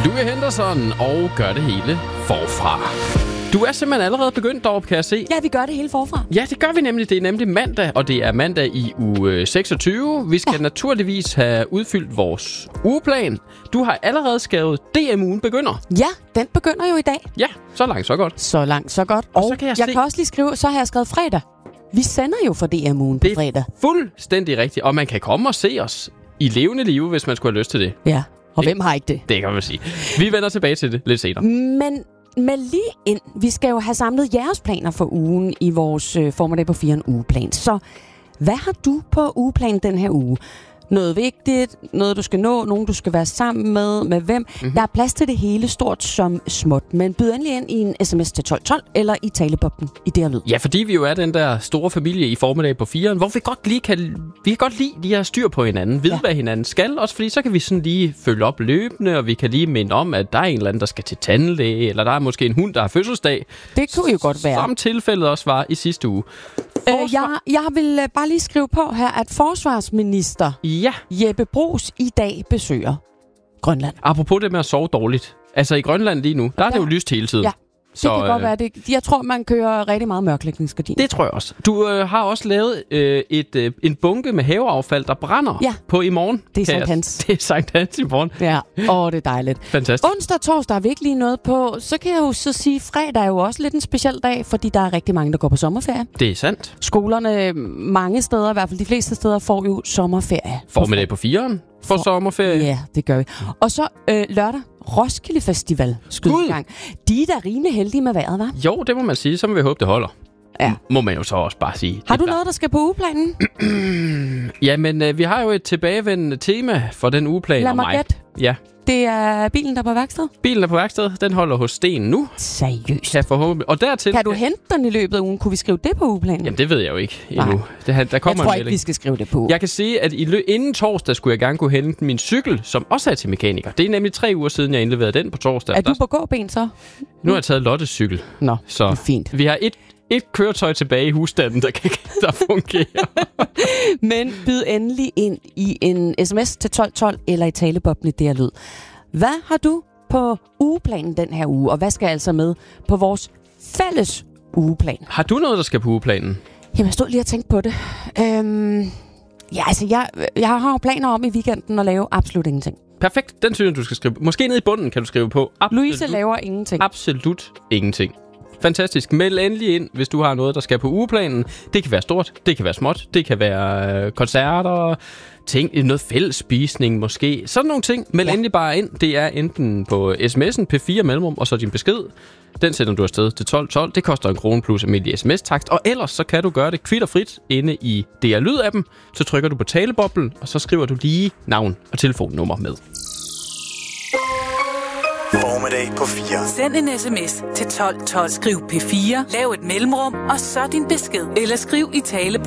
Louis Henderson og gør det hele forfra. Du er simpelthen allerede begyndt deroppe, kan jeg se. Ja, vi gør det hele forfra. Ja, det gør vi nemlig. Det er nemlig mandag, og det er mandag i uge 26. Vi skal naturligvis have udfyldt vores ugeplan. Du har allerede skrevet DM-ugen begynder. Ja, den begynder jo i dag. Ja, så langt, så godt. Så langt, så godt. Og så kan jeg kan også lige skrive, så har jeg skrevet fredag. Vi sender jo for DM-ugen på fredag. Fuldstændig rigtigt. Og man kan komme og se os i levende live, hvis man skulle have lyst til det. Ja, og hvem har ikke det? Det kan man sige. Vi vender tilbage til det lidt senere. Men lige ind, vi skal jo have samlet jeres planer for ugen i vores Formiddag på 4 ugeplan. Så hvad har du på ugeplanen den her uge? Noget vigtigt, noget du skal nå, nogen du skal være sammen med hvem. Mm-hmm. Der er plads til det hele, stort som småt. Men byd endelig ind i en sms til 1212 eller i talebobben i det her lyd. Ja, fordi vi jo er den der store familie i Formiddag på 4, hvor vi kan godt lide de her styr på hinanden, vide hvad hinanden skal, også fordi så kan vi sådan lige følge op løbende, og vi kan lige minde om, at der er en eller anden, der skal til tandlæge, eller der er måske en hund, der har fødselsdag. Det kunne jo godt være. Som tilfældet også var i sidste uge. Jeg vil bare lige skrive på her, at forsvarsminister Jeppe Bruus i dag besøger Grønland. Apropos det med at sove dårligt. Altså i Grønland lige nu, der er det jo lyst hele tiden. Ja. Det kan godt være det. Jeg tror, man kører rigtig meget mørklægningsgardin. Det tror jeg også. Du har også lavet en bunke med haveaffald, der brænder på i morgen. Det er Sankt Hans. Det er Sankt Hans i morgen. Ja, det er dejligt. Fantastisk. Onsdag og torsdag er vi ikke lige noget på. Så kan jeg jo så sige, fredag er jo også lidt en speciel dag, fordi der er rigtig mange, der går på sommerferie. Det er sandt. Skolerne mange steder, i hvert fald de fleste steder, får jo sommerferie. Formiddag på 4'eren for sommerferie. Ja, det gør vi. Og så lørdag, Roskilde Festival skydegang. De er da rimelig heldige med vejret, hva'? Jo, det må man sige. Så må vi håbe, det holder. Ja. Må man jo så også bare sige. Har du noget, der skal på ugeplanen? Jamen, vi har jo et tilbagevendende tema for den ugeplan. Lad mig gætte. Ja. Det er bilen, der er på værksted? Bilen er på værksted. Den holder hos Sten nu. Seriøst? Ja, forhåbentlig. Og dertil... Kan du hente den i løbet af ugen? Kunne vi skrive det på ugeplanen? Jamen, det ved jeg jo ikke endnu. Der kommer jeg tror ikke, vi skal skrive det på. Jeg kan sige, at inden torsdag skulle jeg gerne kunne hente min cykel, som også er til mekaniker. Det er nemlig 3 uger siden, jeg indleverede den på torsdag. Er du på gåben så? Nu har jeg taget Lottes cykel. Nå, så det er fint. Vi har et køretøj tilbage i husstanden, der fungerer. Men byd endelig ind i en sms til 1212 eller i talebobben i det her lyd. Hvad har du på ugeplanen den her uge, og hvad skal altså med på vores fælles ugeplan? Har du noget, der skal på ugeplanen? Jamen, jeg stod lige og tænkte på det. Jeg har jo planer om i weekenden at lave absolut ingenting. Perfekt, den synes jeg, du skal skrive. Måske ned i bunden kan du skrive på. Louise laver ingenting. Absolut ingenting. Fantastisk. Meld endelig ind, hvis du har noget, der skal på ugeplanen. Det kan være stort, det kan være småt, det kan være koncerter, noget fællesspisning måske. Sådan nogle ting. Meld endelig bare ind. Det er enten på sms'en, P4 mellemrum, og så din besked. Den sender du afsted til 1212. Det koster 1 krone plus almindelig sms-takst. Og ellers så kan du gøre det kvitterfrit inde i DR Lyd-appen. Så trykker du på taleboblen, og så skriver du lige navn og telefonnummer med. Formiddag på 4. Send en sms til 1212. Skriv P4, lav et mellemrum, og så din besked. Eller skriv i taleboblen.